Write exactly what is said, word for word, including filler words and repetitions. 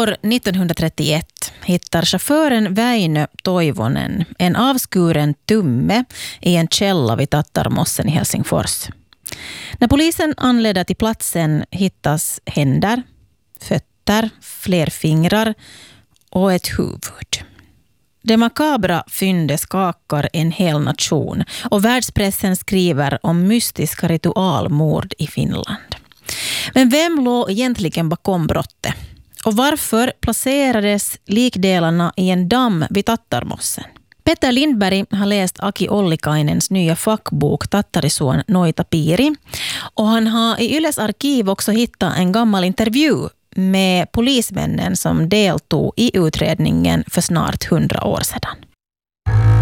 År nittonhundratrettioett hittar chauffören Väinö Toivonen en avskuren tumme i en källa vid Tattarmossen i Helsingfors. När polisen anländer till platsen hittas händer, fötter, fler fingrar och ett huvud. Det makabra fyndet skakar en hel nation och världspressen skriver om mystiska ritualmord i Finland. Men vem låg egentligen bakom brottet? Och varför placerades likdelarna i en damm vid Tattarmossen? Peter Lindberg har läst Aki Ollikainens nya fackbok Tattarisuon Noita Piiri. Och han har i Yles arkiv också hittat en gammal intervju med polismännen som deltog i utredningen för snart hundra år sedan.